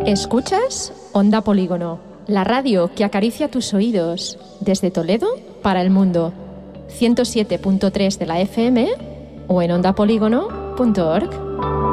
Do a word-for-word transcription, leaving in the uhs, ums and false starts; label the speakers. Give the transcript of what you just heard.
Speaker 1: Escuchas Onda Polígono, la radio que acaricia tus oídos, desde Toledo para el mundo. ciento siete punto tres de la F M o en onda polígono punto org.